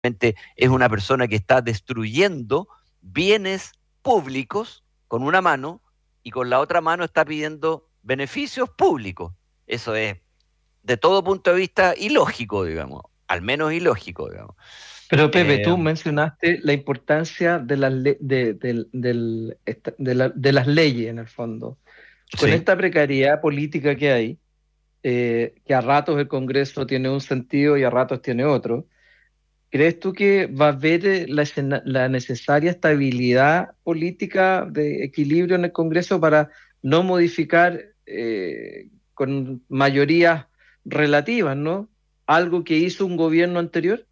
es una persona que está destruyendo bienes públicos con una mano y con la otra mano está pidiendo beneficios públicos. Eso es, de todo punto de vista, ilógico, digamos, al menos ilógico, digamos. Pero Pepe, tú mencionaste la importancia de de las leyes, en el fondo. Con Sí. esta precariedad política que hay, que a ratos el Congreso tiene un sentido y a ratos tiene otro, ¿crees tú que va a haber la necesaria estabilidad política de equilibrio en el Congreso para no modificar con mayorías relativas, ¿no? Algo que hizo un gobierno anterior?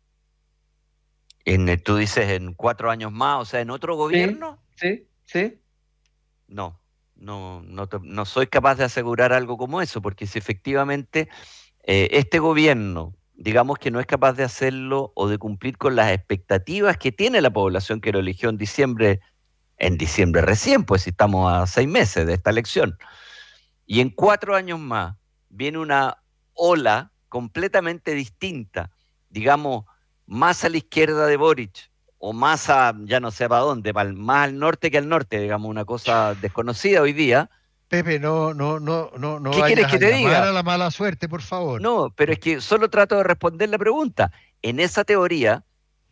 Tú dices en 4 años más, o sea, en otro Sí, gobierno. sí, sí. No, no soy capaz de asegurar algo como eso, porque si efectivamente este gobierno, digamos que no es capaz de hacerlo o de cumplir con las expectativas que tiene la población que lo eligió en diciembre recién, pues si estamos a 6 meses de esta elección, y en 4 años más viene una ola completamente distinta, digamos, más a la izquierda de Boric, o más a, ya no sé para dónde, más al norte que al norte, digamos, una cosa desconocida hoy día. Pepe, no ¿Qué quieres vayas que a te llamar diga? a la mala suerte, por favor. No, pero es que solo trato de responder la pregunta. En esa teoría,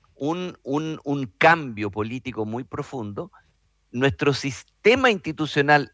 un cambio político muy profundo, nuestro sistema institucional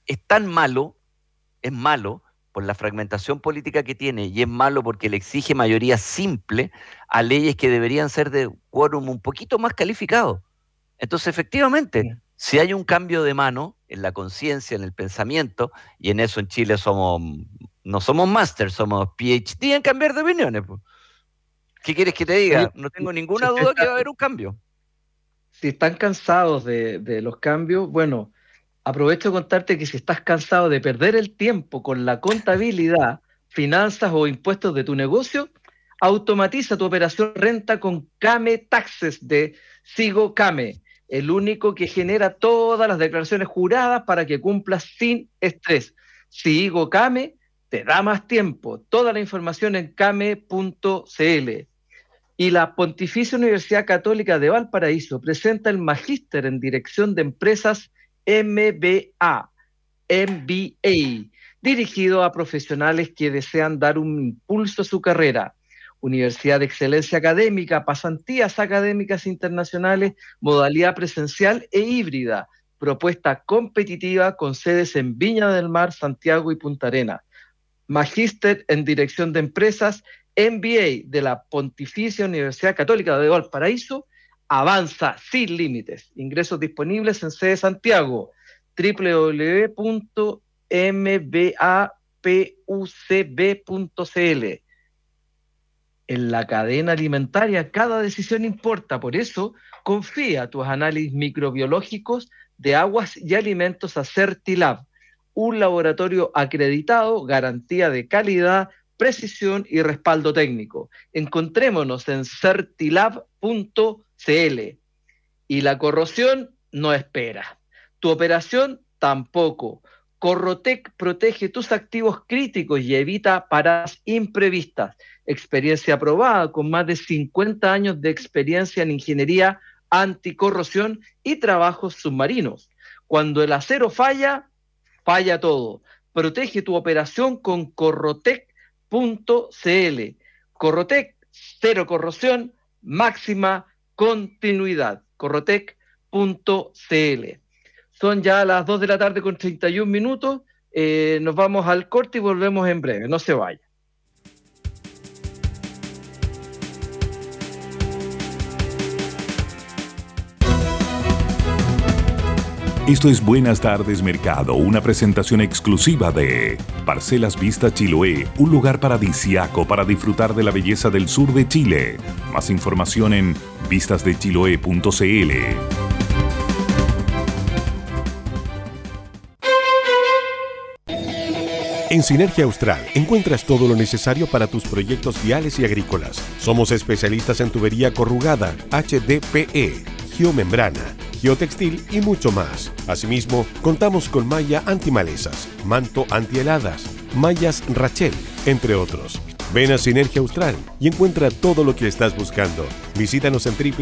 es malo por la fragmentación política que tiene y es malo porque le exige mayoría simple a leyes que deberían ser de quórum un poquito más calificado. Entonces, efectivamente, si hay un cambio de mano en la conciencia, en el pensamiento, y en eso en Chile no somos máster, somos PhD en cambiar de opiniones. Pues. ¿Qué quieres que te diga? Oye, No tengo si, ninguna duda que va a haber un cambio. si están cansados de los cambios, bueno, aprovecho de contarte que si estás cansado de perder el tiempo con la contabilidad, finanzas o impuestos de tu negocio, automatiza tu operación renta con Kame Taxes de Sigo Kame, el único que genera todas las declaraciones juradas para que cumplas sin estrés. Sigo Kame te da más tiempo. Toda la información en kame.cl. Y la Pontificia Universidad Católica de Valparaíso presenta el Magíster en Dirección de Empresas MBA, dirigido a profesionales que desean dar un impulso a su carrera. Universidad de Excelencia Académica, pasantías académicas internacionales, modalidad presencial e híbrida, propuesta competitiva con sedes en Viña del Mar, Santiago y Punta Arenas. Magíster en Dirección de Empresas, MBA de la Pontificia Universidad Católica de Valparaíso, avanza sin límites. Ingresos disponibles en sede Santiago, www.mbapucb.cl. En la cadena alimentaria cada decisión importa, por eso confía tus análisis microbiológicos de aguas y alimentos a Certilab, un laboratorio acreditado, garantía de calidad, precisión y respaldo técnico. Encontrémonos en certilab.cl. Y la corrosión no espera. Tu operación tampoco. Corrotec protege tus activos críticos y evita paradas imprevistas. Experiencia aprobada con más de 50 años de experiencia en ingeniería anticorrosión y trabajos submarinos. Cuando el acero falla, falla todo. Protege tu operación con Corrotec.cl. Corrotec, cero corrosión, máxima continuidad. Corrotec.cl. Son ya las 2 de la tarde con 31 minutos. Nos vamos al corte y volvemos en breve. No se vaya. Esto es Buenas Tardes Mercado, una presentación exclusiva de Parcelas Vista Chiloé, un lugar paradisíaco para disfrutar de la belleza del sur de Chile. Más información en vistasdechiloé.cl. En Sinergia Austral encuentras todo lo necesario para tus proyectos viales y agrícolas. Somos especialistas en tubería corrugada, HDPE, geomembrana, geotextil y mucho más. Asimismo, contamos con malla antimalezas, manto antiheladas, mallas Rachel, entre otros. Ven a Sinergia Austral y encuentra todo lo que estás buscando. Visítanos en